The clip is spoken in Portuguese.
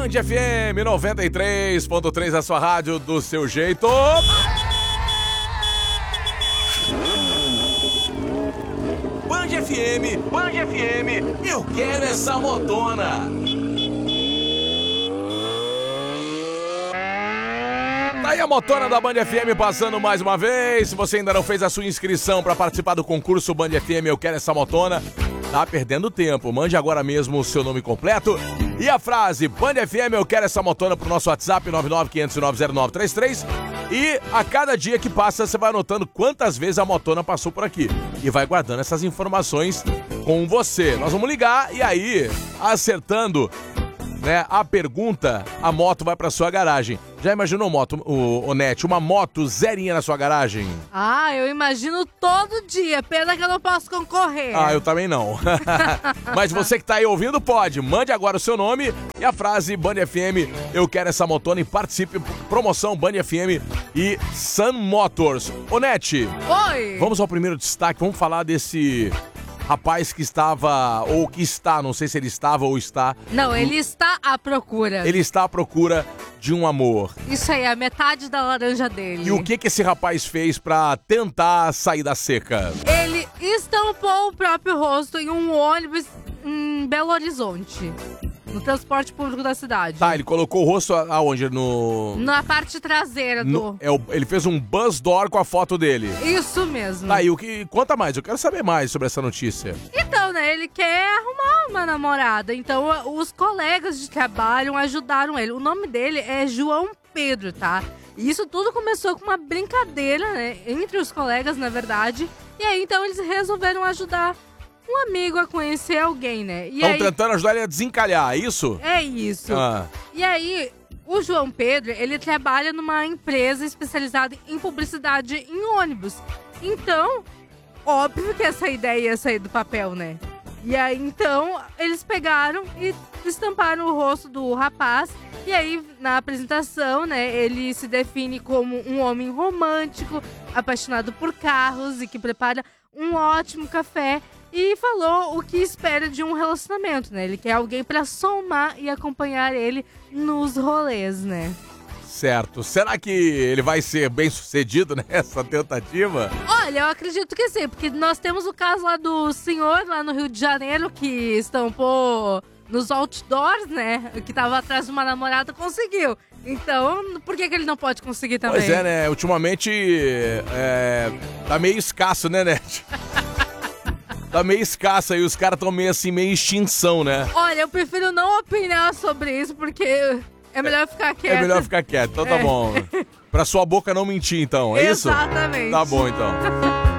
Band FM 93.3, a sua rádio do seu jeito. Band FM, eu quero essa motona. Tá aí a motona da Band FM passando mais uma vez. Se você ainda não fez a sua inscrição para participar do concurso Band FM, eu quero essa motona, tá perdendo tempo. Mande agora mesmo o seu nome completo e a frase Band FM, eu quero essa motona pro nosso WhatsApp 995090933. E a cada dia que passa, você vai anotando quantas vezes a motona passou por aqui. E vai guardando essas informações com você. Nós vamos ligar e aí, acertando, né, a pergunta, a moto vai pra sua garagem. Já imaginou, Onete, uma moto zerinha na sua garagem? Ah, eu imagino todo dia. Pena que eu não posso concorrer. Ah, eu também não. Mas você que tá aí ouvindo, pode. Mande agora o seu nome e a frase Band FM, eu quero essa motona, e participe. Promoção Band FM e Sun Motors. Onete. Oi. Vamos ao primeiro destaque. Vamos falar desse rapaz que estava, ou que está, não sei se ele estava ou está. Não, ele está à procura. Ele está à procura de um amor. Isso aí, a metade da laranja dele. E o que esse rapaz fez pra tentar sair da seca? Ele estampou o próprio rosto em um ônibus em Belo Horizonte, no transporte público da cidade. Tá, ele colocou o rosto aonde? Na parte traseira do... Ele fez um bus door com a foto dele. Isso mesmo. Tá, e conta mais, eu quero saber mais sobre essa notícia. Então, né, ele quer arrumar uma namorada. Então, os colegas de trabalho ajudaram ele. O nome dele é João Pedro, tá? E isso tudo começou com uma brincadeira, né, entre os colegas, na verdade. E aí, então, eles resolveram ajudar um amigo a conhecer alguém, né? Estão tentando ajudar ele a desencalhar, é isso? É isso. E aí, o João Pedro, ele trabalha numa empresa especializada em publicidade em ônibus. Então, óbvio que essa ideia ia sair do papel, né? E aí, então, eles pegaram e estamparam o rosto do rapaz. E aí, na apresentação, né, ele se define como um homem romântico, apaixonado por carros e que prepara um ótimo café. E falou o que espera de um relacionamento, né? Ele quer alguém pra somar e acompanhar ele nos rolês, né? Certo. Será que ele vai ser bem sucedido nessa tentativa? Olha, eu acredito que sim, porque nós temos o caso lá do senhor lá no Rio de Janeiro que estampou nos outdoors, né? Que tava atrás de uma namorada, conseguiu. Então, por que ele não pode conseguir também? Pois é, né? Ultimamente tá meio escasso, né, Net? Tá meio escasso aí, os caras estão meio assim, meio extinção, né? Olha, eu prefiro não opinar sobre isso, porque é melhor ficar quieto. É melhor ficar quieto, então tá bom. Pra sua boca não mentir, então, é isso? Exatamente. Tá bom, então.